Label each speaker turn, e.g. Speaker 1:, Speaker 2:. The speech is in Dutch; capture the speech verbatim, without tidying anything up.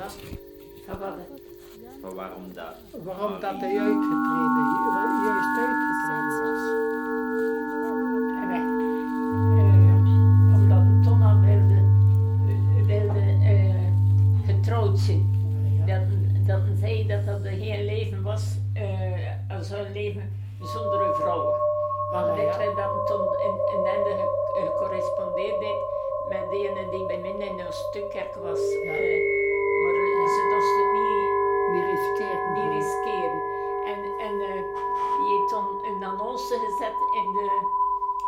Speaker 1: Ja.
Speaker 2: Van wat?
Speaker 3: Van waarom dat?
Speaker 1: Waarom dat hij uitgetreden, juist uitgetreden was.
Speaker 2: En wij, eh, omdat een ton al wilde, eh, wilde eh, getrouwd zijn.
Speaker 1: Ja.
Speaker 2: Dat, dat hij zei dat dat geen leven was, uh, als een leven zonder een vrouw. Want
Speaker 1: Ah,
Speaker 2: dit
Speaker 1: ja.
Speaker 2: werd dan toen in, in Ende ge- eh, gecorrespondeerd heeft met de ene die bij mij in een stukkerk was.
Speaker 1: Ja.
Speaker 2: eh, maar eh, ze dorst het niet,
Speaker 1: Die riskeert
Speaker 2: niet
Speaker 1: niet.
Speaker 2: riskeren. En, en eh, die heeft dan een annonce gezet in de